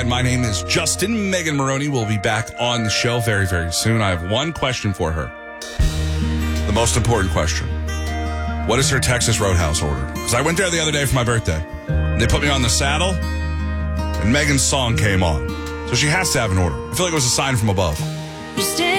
And my name is Justin. Megan Maroney will be back on the show very, very soon. I have one question for her. The most important question. What is her Texas Roadhouse order? Because I went there the other day for my birthday. They put me on the saddle, and Megan's song came on. So she has to have an order. I feel like it was a sign from above.